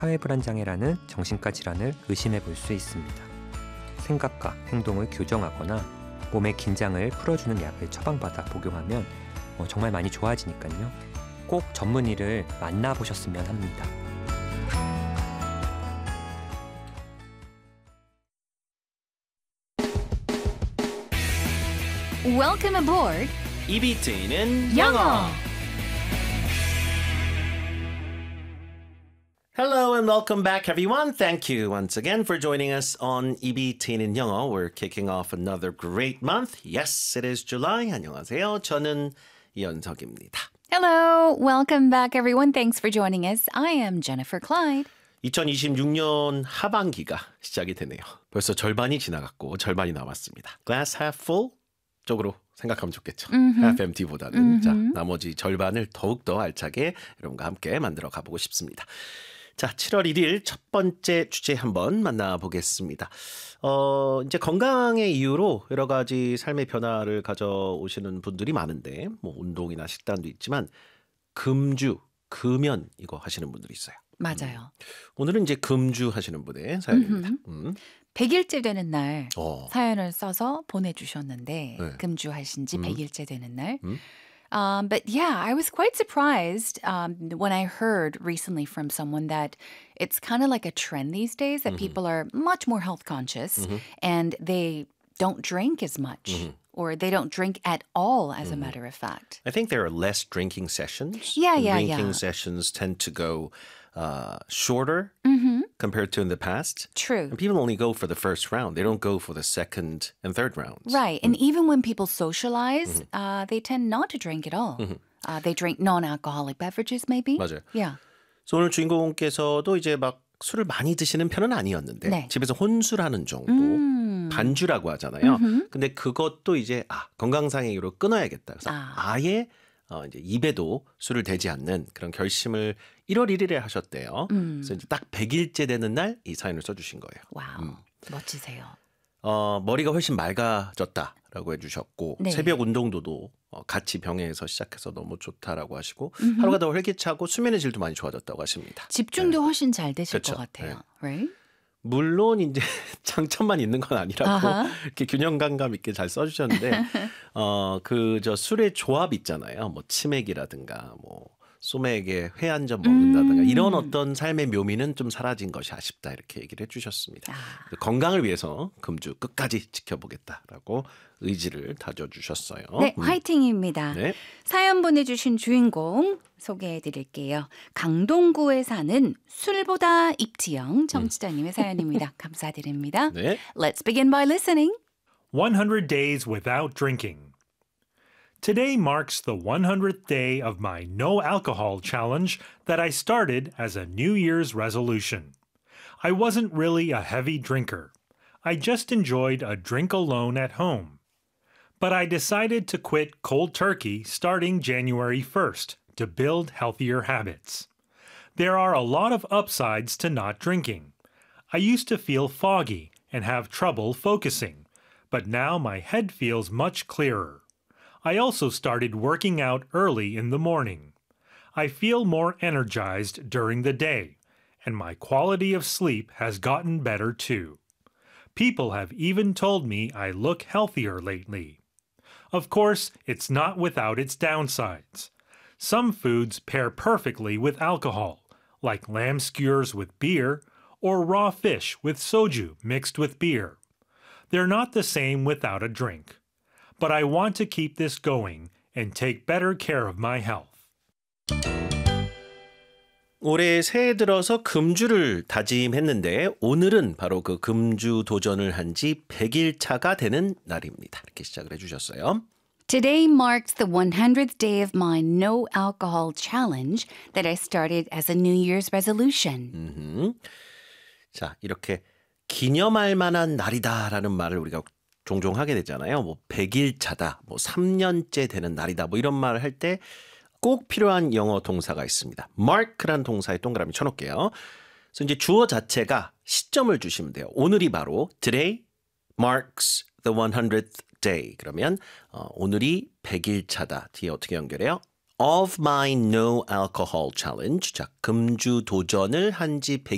사회불안장애라는 정신과 질환을 의심해 볼 수 있습니다. 생각과 행동을 교정하거나 몸의 긴장을 풀어주는 약을 처방받아 복용하면 정말 많이 좋아지니까요. 꼭 전문의를 만나보셨으면 합니다. Welcome aboard. 입이 트이는 영어. Hello and welcome back, everyone. Thank you once again for joining us on 입이 트이는 영어. We're kicking off another great month. Yes, it is July. 안녕하세요. 저는 이현석입니다. Hello. Welcome back, everyone. Thanks for joining us. I am Jennifer Clyde. 2026년 하반기가 시작이 되네요. 벌써 절반이 지나갔고 절반이 남았습니다. Glass half full 쪽으로 생각하면 좋겠죠. half empty보다는. 자, 나머지 절반을 더욱더 알차게 여러분과 함께 만들어 가보고 싶습니다. 자, 7월 1일 첫 번째 주제 한번 만나보겠습니다. 이제 건강의 이유로 여러 가지 삶의 변화를 가져오시는 분들이 많은데, 뭐 운동이나 식단도 있지만 금주, 금연 이거 하시는 분들이 있어요. 맞아요. 오늘은 이제 금주 하시는 분의 사연입니다. 100일째 되는 날 사연을 써서 보내주셨는데 네. 금주하신 지 100일째 되는 날. But yeah, I was quite surprised when I heard recently from someone that it's kind of like a trend these days that people are much more health conscious and they don't drink as much or they don't drink at all, as a matter of fact. I think there are less drinking sessions. Yeah. Drinking sessions tend to go shorter compared to in the past. True. And people only go for the first round. They don't go for the second and third rounds. Right. And even when people socialize, they tend not to drink at all. They drink non-alcoholic beverages, maybe. 맞아요. Yeah. 그래서 오늘 주인공께서도 이제 막 술을 많이 드시는 편은 아니었는데 네. 집에서 혼술하는 정도, 반주라고 하잖아요. 근데 그것도 이제 건강상의 이유로 끊어야겠다. 그래서 아예 이제 입에도 술을 대지 않는 그런 결심을 1월 1일에 하셨대요. 그래서 이제 딱 100일째 되는 날 이 사연을 써주신 거예요. 와우. 멋지세요. 머리가 훨씬 맑아졌다라고 해주셨고 네. 새벽 운동도도 같이 병행해서 시작해서 너무 좋다라고 하시고 하루가 더 활기차고 수면의 질도 많이 좋아졌다고 하십니다. 집중도 훨씬 잘 되실 그렇죠. 것 같아요. 네. Right? 물론 이제 장점만 있는 건 아니라고 이렇게 균형 감각 있게 잘 써주셨는데 그 저 술의 조합 있잖아요. 뭐 치맥이라든가 뭐 소맥에 회 한 점 먹는다든가 이런 어떤 삶의 묘미는 좀 사라진 것이 아쉽다 이렇게 얘기를 해주셨습니다. 건강을 위해서 금주 끝까지 지켜보겠다라고 의지를 다져주셨어요. 네, 화이팅입니다. 네. 사연 보내주신 주인공 소개해드릴게요. 강동구에 사는 술보다 입티영 청취자님의 사연입니다. 감사드립니다. 네. Let's begin by listening. 100 Days Without Drinking. Today marks the 100th day of my no alcohol challenge that I started as a New Year's resolution. I wasn't really a heavy drinker. I just enjoyed a drink alone at home. But I decided to quit cold turkey starting January 1st to build healthier habits. There are a lot of upsides to not drinking. I used to feel foggy and have trouble focusing, but now my head feels much clearer. I also started working out early in the morning. I feel more energized during the day, and my quality of sleep has gotten better too. People have even told me I look healthier lately. Of course, it's not without its downsides. Some foods pair perfectly with alcohol, like lamb skewers with beer or raw fish with soju mixed with beer. They're not the same without a drink. But I want to keep this going and take better care of my health. 올해 새해 들어서 금주를 다짐했는데 오늘은 바로 그 금주 도전을 한 지 100일 차가 되는 날입니다. 이렇게 시작을 해주셨어요. Today marks the 100th day of my no alcohol challenge that I started as a New Year's resolution. 자, 이렇게 기념할 만한 날이다라는 말을 우리가 종종 하게 되잖아요. 뭐 100일 차다, 뭐 3년째 되는 날이다, 뭐 이런 말을 할 때 꼭 필요한 영어 동사가 있습니다. mark란 동사에 동그라미 쳐놓을게요. 그래서 이제 주어 자체가 시점을 주시면 돼요. 오늘이 바로 today marks the 100th day. 그러면 오늘이 100일 차다. 뒤에 어떻게 연결해요? of my no alcohol challenge. 자, 금주 도전을 한 지 100일